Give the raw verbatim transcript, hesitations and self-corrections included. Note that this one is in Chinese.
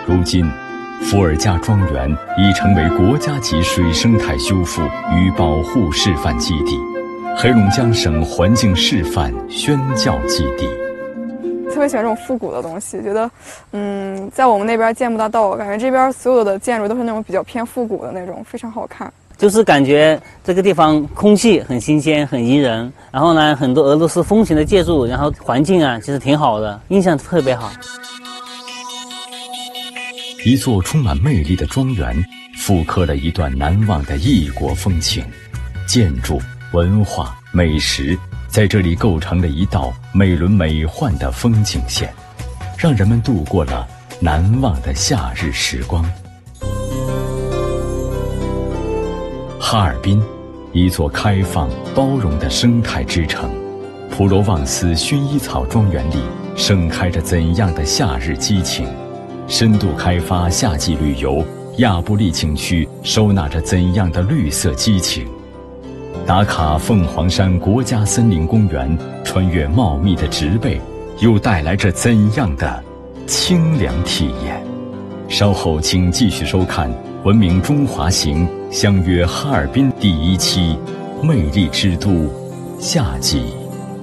如今，伏尔加庄园已成为国家级水生态修复与保护示范基地，黑龙江省环境示范宣教基地。 特别喜欢这种复古的东西，觉得，嗯，在我们那边见不大到，感觉这边所有的建筑都是那种比较偏复古的那种，非常好看。 就是感觉这个地方空气很新鲜，很宜人，然后呢，很多俄罗斯风情的建筑，然后环境啊，其实挺好的，印象特别好。 一座充满魅力的庄园，复刻了一段难忘的异国风情，建筑、文化、美食在这里构成了一道美轮美奂的风景线，让人们度过了难忘的夏日时光。哈尔滨，一座开放包容的生态之城，普罗旺斯薰衣草庄园里盛开着怎样的夏日激情？深度开发夏季旅游，亚布力景区收纳着怎样的绿色激情？打卡凤凰山国家森林公园，穿越茂密的植被，又带来着怎样的清凉体验？稍后请继续收看《文明中华行》，相约哈尔滨第一期，魅力之都，夏季。